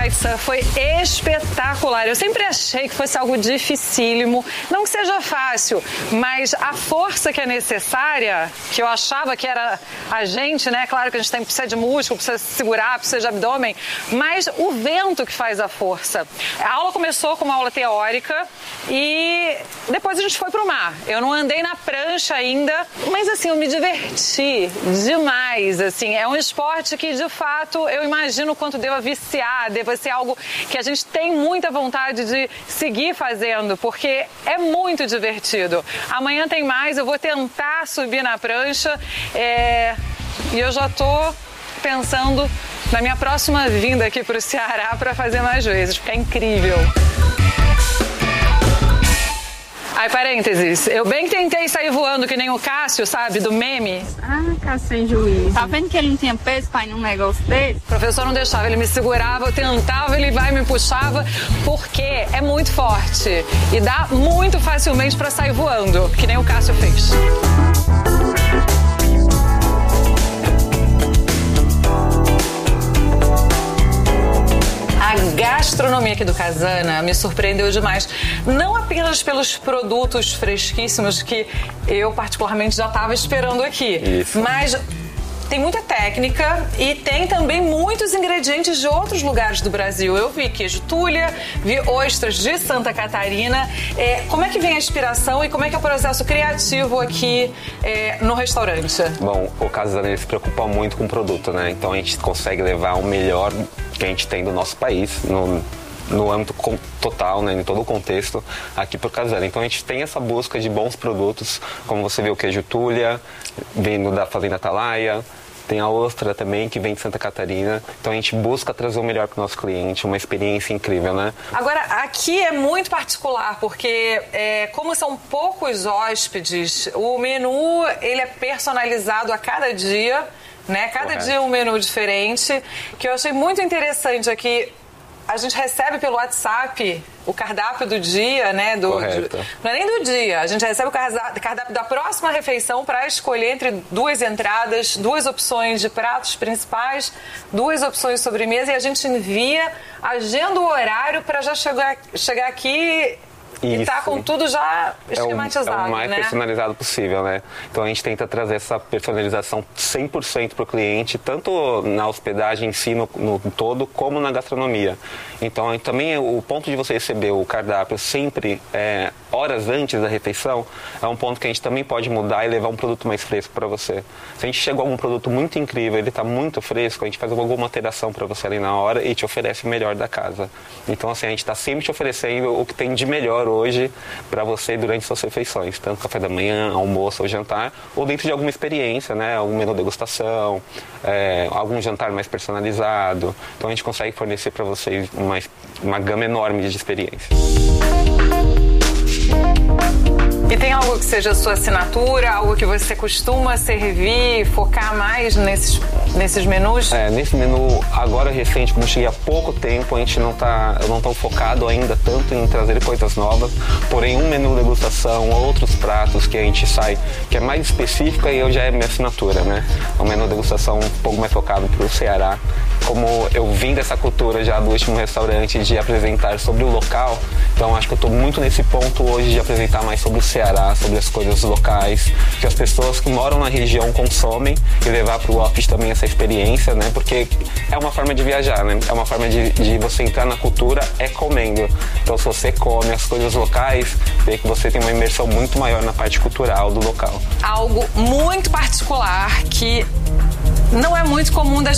kitesurf foi espetacular. Eu sempre achei que fosse algo dificílimo, não que seja fácil, mas a força que é necessária, que eu achava que era a gente, né? Claro que a gente precisa de músculo, precisa segurar, precisa de abdômen, mas o vento que faz a força. A aula começou com uma aula teórica e depois a gente foi pro mar. Eu não andei na prancha ainda, mas assim, eu me diverti demais, assim. É um esporte que, de fato, eu imagino o quanto deva viciar, deva ser algo que a gente tem muita vontade de seguir fazendo, porque é muito divertido. Amanhã tem mais, eu vou tentar subir na prancha e eu já tô pensando na minha próxima vinda aqui pro Ceará para fazer mais vezes, porque é incrível. Ai, parênteses, eu bem tentei sair voando que nem o Cássio, sabe, do meme. Ah, Cássio sem juízo. Tá vendo que ele não tinha peso pra ir num negócio desse? O professor não deixava, ele me segurava, eu tentava, ele vai e me puxava, porque é muito forte e dá muito facilmente pra sair voando, que nem o Cássio fez. A gastronomia aqui do Casana me surpreendeu demais, não apenas pelos produtos fresquíssimos que eu particularmente já estava esperando aqui, mas tem muita técnica e tem também muitos ingredientes de outros lugares do Brasil. Eu vi queijo Túlia, vi ostras de Santa Catarina. Como é que vem a inspiração e como é que é o processo criativo aqui no restaurante? Bom, o Casana se preocupa muito com o produto, né? Então a gente consegue levar o melhor que a gente tem do nosso país, no âmbito total, né, em todo o contexto, aqui para o Casana. Então a gente tem essa busca de bons produtos, como você vê o queijo Túlia, vindo da Fazenda Atalaia, tem a ostra também, que vem de Santa Catarina. Então a gente busca trazer o melhor para o nosso cliente, uma experiência incrível, né? Agora, aqui é muito particular, porque como são poucos hóspedes, o menu ele é personalizado a cada dia, né? Cada dia um menu diferente, que eu achei muito interessante aqui. A gente recebe pelo WhatsApp o cardápio do dia, né? Não é nem do dia. A gente recebe o cardápio da próxima refeição para escolher entre duas entradas, duas opções de pratos principais, duas opções de sobremesa e a gente envia, agenda o horário para já chegar aqui e tá com tudo já esquematizado, é o mais né? personalizado possível, né? Então a gente tenta trazer essa personalização 100% para o cliente, tanto na hospedagem em si, no todo, como na gastronomia. Então também o ponto de você receber o cardápio sempre horas antes da refeição é um ponto que a gente também pode mudar e levar um produto mais fresco para você. Se a gente chegou a algum produto muito incrível, ele está muito fresco, a gente faz alguma alteração para você ali na hora e te oferece o melhor da casa. Então assim, a gente está sempre te oferecendo o que tem de melhor hoje para você durante suas refeições, tanto café da manhã, almoço ou jantar, ou dentro de alguma experiência, né? Algum menu degustação, algum jantar mais personalizado. Então a gente consegue fornecer para vocês uma gama enorme de experiências. E tem algo que seja a sua assinatura, algo que você costuma servir, focar mais nesses menus? Nesse menu, agora recente, como cheguei há pouco tempo, eu não tô focado ainda tanto em trazer coisas novas, porém um menu degustação, outros pratos que a gente sai, que é mais específica e já é minha assinatura, né? É um menu degustação um pouco mais focado para o Ceará. Como eu vim dessa cultura já do último restaurante de apresentar sobre o local, então acho que eu estou muito nesse ponto hoje de apresentar mais sobre o Ceará, sobre as coisas locais, que as pessoas que moram na região consomem e levar para o office também essa experiência, né? Porque é uma forma de viajar, né? É uma forma de você entrar na cultura comendo. Então se você come as coisas locais, vê que você tem uma imersão muito maior na parte cultural do local. Algo muito particular que não é muito comum da